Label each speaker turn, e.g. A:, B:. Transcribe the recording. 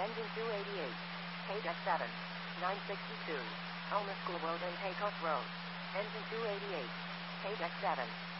A: Engine 288. Page X7. 962. Elmer School Road and Pecos Road. Engine 288. Page X7.